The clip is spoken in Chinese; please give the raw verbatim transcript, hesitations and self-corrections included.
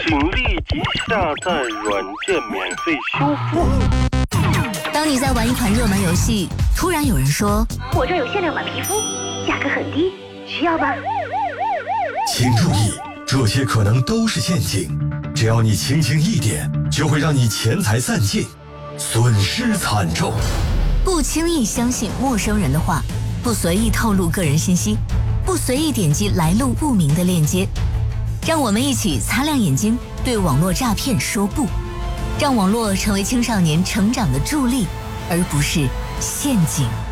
请立即下载软件免费修复。 当你在玩一款热门游戏，突然有人说：“ 我这有限量版皮肤，价格很低，需要吗？” 请注意，这些可能都是陷阱，只要你轻轻一点，就会让你钱财散尽，损失惨重。 不轻易相信陌生人的话，不随意透露个人信息，不随意点击来路不明的链接。让我们一起擦亮眼睛，对网络诈骗说不，让网络成为青少年成长的助力，而不是陷阱。